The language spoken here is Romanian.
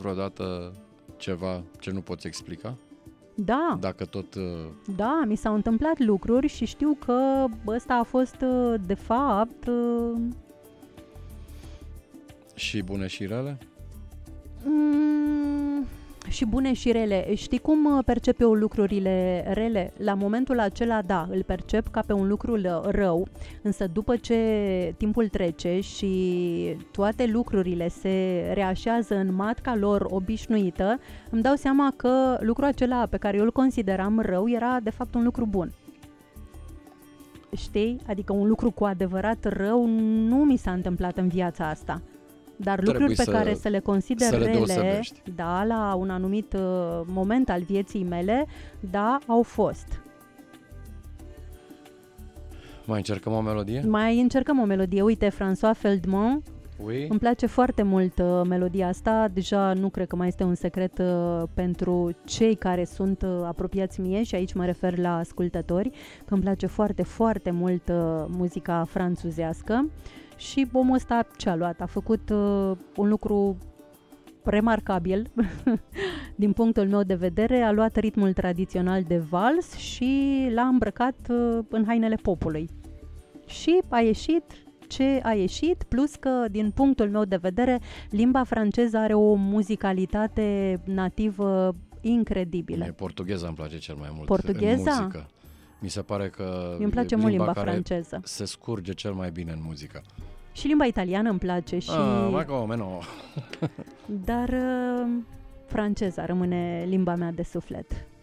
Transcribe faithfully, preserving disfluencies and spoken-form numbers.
vreodată ceva ce nu poți explica? Da. Dacă tot... Uh... Da, mi s-au întâmplat lucruri și știu că ăsta a fost, uh, de fapt... Uh... Și bune și rele? Mm, și bune și rele. Știi cum percep eu lucrurile rele? La momentul acela, da, îl percep ca pe un lucru rău, însă după ce timpul trece și toate lucrurile se reașează în matca lor obișnuită, îmi dau seama că lucrul acela pe care eu îl consideram rău era de fapt un lucru bun. Știi? Adică un lucru cu adevărat rău nu mi s-a întâmplat în viața asta. Dar Trebuie lucruri pe să, care să le consider să le rele, deosebești. da, la un anumit uh, moment al vieții mele, da, au fost. Mai încercăm o melodie? Mai încercăm o melodie. Uite, François Feldman. Oui. Îmi place foarte mult uh, melodia asta. Deja nu cred că mai este un secret uh, pentru cei care sunt uh, apropiați mie și aici mă refer la ascultători, că îmi place foarte, foarte mult uh, muzica franțuzească. Și omul ăsta ce-a luat? A făcut uh, un lucru remarcabil din punctul meu de vedere, a luat ritmul tradițional de vals și l-a îmbrăcat uh, în hainele popului. Și a ieșit ce a ieșit, plus că din punctul meu de vedere limba franceză are o muzicalitate nativă incredibilă. Mie portugheza îmi place cel mai mult Portugheza? în muzică. Mi se pare că îmi place mult limba franceză. Se scurge cel mai bine în muzică. Și limba italiană îmi place și... Ah, ma come no. Dar uh, franceza rămâne limba mea de suflet.